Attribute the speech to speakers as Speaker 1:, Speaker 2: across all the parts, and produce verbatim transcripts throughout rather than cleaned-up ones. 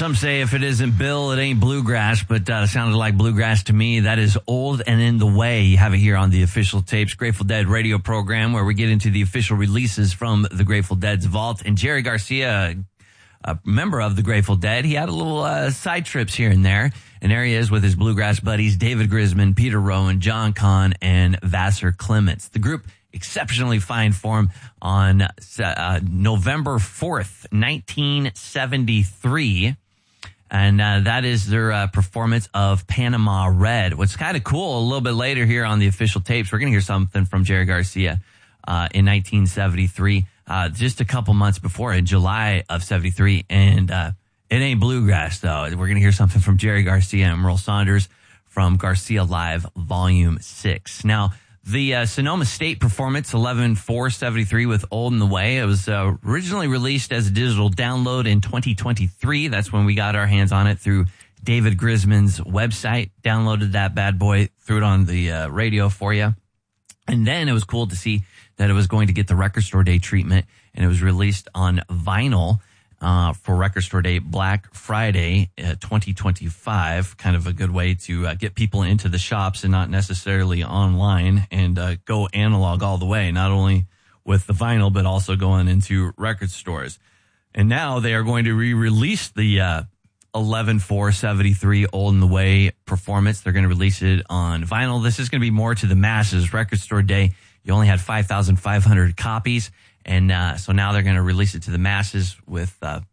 Speaker 1: some say if it isn't Bill, it ain't bluegrass, but uh, sounded like bluegrass to me. That is Old and in the Way. You have it here on the Official Tapes Grateful Dead radio program where we get into the official releases from the Grateful Dead's vault. And Jerry Garcia, a member of the Grateful Dead, he had a little uh, side trips here and there. And there he is with his bluegrass buddies, David Grisman, Peter Rowan, John Kahn, and Vassar Clements. The group exceptionally fine form on uh, November fourth, nineteen seventy-three. And uh, that is their uh, performance of Panama Red. What's kind of cool, a little bit later here on the Official Tapes, we're going to hear something from Jerry Garcia uh, in nineteen seventy-three, uh, just a couple months before, in July of seventy-three. And uh, it ain't bluegrass, though. We're going to hear something from Jerry Garcia and Merle Saunders from Garcia Live Volume six. Now, the uh, Sonoma State performance, eleven four seventy-three with Old in the Way. It was uh, originally released as a digital download in twenty twenty-three. That's when we got our hands on it through David Grisman's website. Downloaded that bad boy, threw it on the uh, radio for you. And then it was cool to see that it was going to get the Record Store Day treatment, and it was released on vinyl uh, for Record Store Day Black Friday uh, twenty twenty-five. Kind of a good way to uh, get people into the shops and not necessarily online, and uh, go analog all the way, not only with the vinyl, but also going into record stores. And now they are going to re-release the uh, eleven four seventy-three Old in the Way performance. They're going to release it on vinyl. This is going to be more to the masses. Record Store Day, you only had five thousand five hundred copies. And uh, so now they're going to release it to the masses with uh,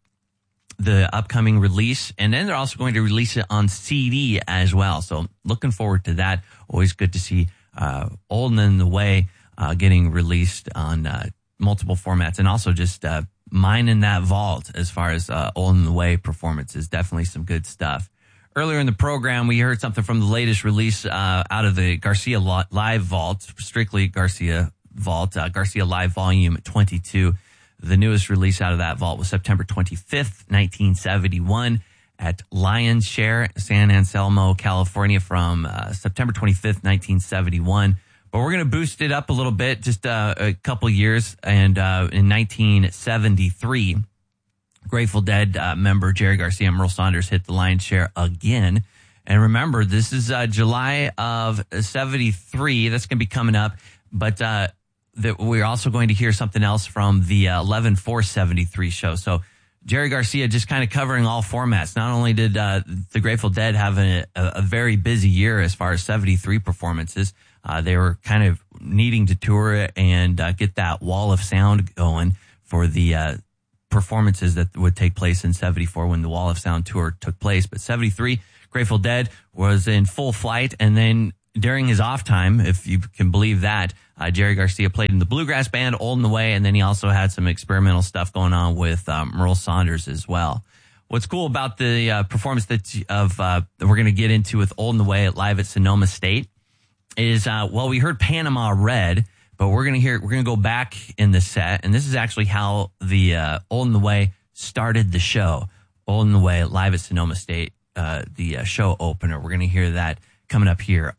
Speaker 1: the upcoming release. And then they're also going to release it on C D as well. So looking forward to that. Always good to see uh, Old and in the Way uh, getting released on uh, multiple formats. And also just uh, mining that vault as far as uh, Old in the Way performances. Definitely some good stuff. Earlier in the program, we heard something from the latest release uh, out of the Garcia Live Vault, strictly Garcia Vault, uh, Garcia Live Volume twenty-two. The newest release out of that vault was September twenty-fifth, nineteen seventy-one at Lion's Share, San Anselmo, California, from uh, September twenty-fifth, nineteen seventy-one. But we're going to boost it up a little bit, just uh, a couple years. And uh, in nineteen seventy-three, Grateful Dead uh, member Jerry Garcia and Merle Saunders hit the Lion's Share again. And remember, this is uh, July of seventy-three. That's going to be coming up. But uh, that we're also going to hear something else from the uh, eleven four seventy-three show. So Jerry Garcia just kind of covering all formats. Not only did uh, the Grateful Dead have a, a, a very busy year as far as seventy-three performances, uh, they were kind of needing to tour and uh, get that wall of sound going for the uh, performances that would take place in seventy-four when the Wall of Sound tour took place. But seventy-three, Grateful Dead was in full flight, and then during his off time, if you can believe that, uh, Jerry Garcia played in the bluegrass band Old in the Way, and then he also had some experimental stuff going on with um, Merle Saunders as well. What's cool about the uh, performance that of uh, that we're going to get into with Old in the Way at live at Sonoma State is uh, well, we heard Panama Red, but we're going to hear we're going to go back in the set, and this is actually how the uh, Old in the Way started the show. Old in the Way live at Sonoma State, uh, the uh, show opener. We're going to hear that coming up here